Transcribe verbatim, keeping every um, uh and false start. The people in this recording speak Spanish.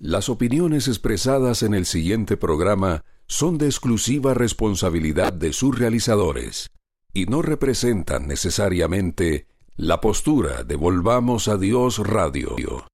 Las opiniones expresadas en el siguiente programa son de exclusiva responsabilidad de sus realizadores y no representan necesariamente la postura de Volvamos a Dios Radio.